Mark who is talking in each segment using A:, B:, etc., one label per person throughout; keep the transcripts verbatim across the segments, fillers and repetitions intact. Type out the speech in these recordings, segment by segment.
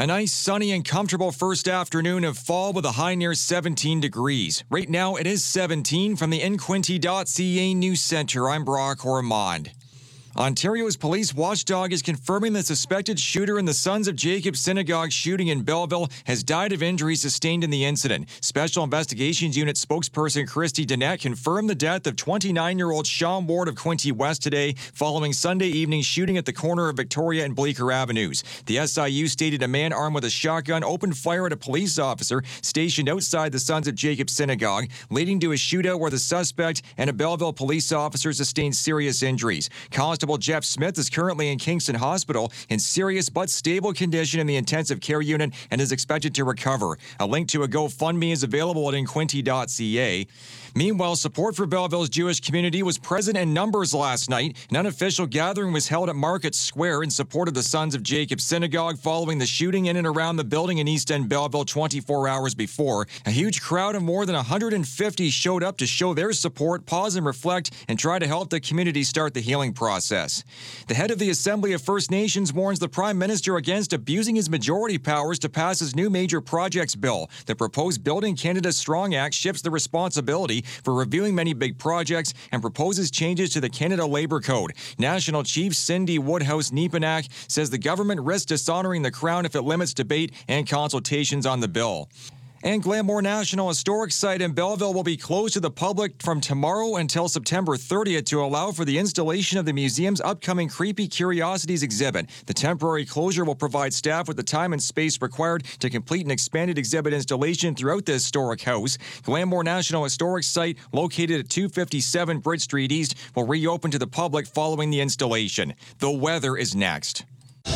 A: A nice sunny and comfortable first afternoon of fall with a high near seventeen degrees. Right now it is seventeen from the N Quinte dot C A News Center. I'm Brock Ormond. Ontario's police watchdog is confirming the suspected shooter in the Sons of Jacob Synagogue shooting in Belleville has died of injuries sustained in the incident. Special Investigations Unit spokesperson Christy Dennett confirmed the death of twenty-nine-year-old Sean Ward of Quinte West today following Sunday evening's shooting at the corner of Victoria and Bleecker Avenues. The S I U stated a man armed with a shotgun opened fire at a police officer stationed outside the Sons of Jacob Synagogue, leading to a shootout where the suspect and a Belleville police officer sustained serious injuries. Constable Jeff Smith is currently in Kingston Hospital in serious but stable condition in the intensive care unit and is expected to recover. A link to a GoFundMe is available at N Quinte dot C A. Meanwhile, support for Belleville's Jewish community was present in numbers last night. An unofficial gathering was held at Market Square in support of the Sons of Jacob Synagogue following the shooting in and around the building in East End Belleville twenty-four hours before. A huge crowd of more than one hundred fifty showed up to show their support, pause and reflect, and try to help the community start the healing process. The head of the Assembly of First Nations warns the Prime Minister against abusing his majority powers to pass his new major projects bill. The proposed Building Canada Strong Act shifts the responsibility for reviewing many big projects and proposes changes to the Canada Labour Code. National Chief Cindy Woodhouse-Nepenak says the government risks dishonoring the Crown if it limits debate and consultations on the bill. And Glenmore National Historic Site in Belleville will be closed to the public from tomorrow until September thirtieth to allow for the installation of the museum's upcoming Creepy Curiosities exhibit. The temporary closure will provide staff with the time and space required to complete an expanded exhibit installation throughout the historic house. Glenmore National Historic Site, located at two fifty-seven Bridge Street East, will reopen to the public following the installation. The weather is next.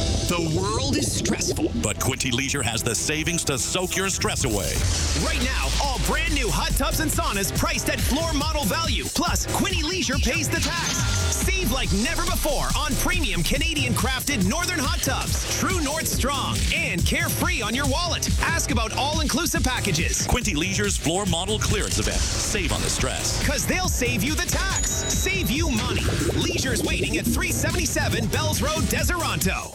B: The world is stressful, but Quinte Leisure has the savings to soak your stress away.
C: Right now, all brand new hot tubs and saunas priced at floor model value. Plus, Quinte Leisure pays the tax. Save like never before on premium Canadian crafted Northern hot tubs, True North Strong, and Carefree on your wallet. Ask about all-inclusive packages.
B: Quinte Leisure's floor model clearance event. Save on the stress.
C: Because they'll save you the tax. Save you money. Leisure's waiting at three seventy-seven Bells Road, Deseronto.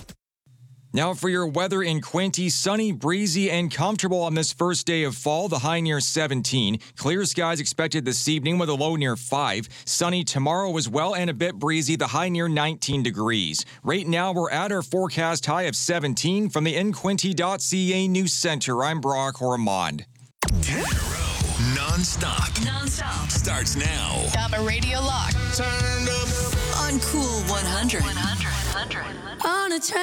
A: Now for your weather in Quinte, sunny, breezy, and comfortable on this first day of fall, the high near seventeen. Clear skies expected this evening with a low near five. Sunny tomorrow as well and a bit breezy, the high near nineteen degrees. Right now we're at our forecast high of seventeen. From the N Quinte dot C A News Center, I'm Brock Ormond.
B: ten in a row, non-stop.
D: Non-stop.
B: Starts now.
D: Got my radio locked.
B: Turned up.
D: On Cool one hundred. one hundred. one hundred. On a train.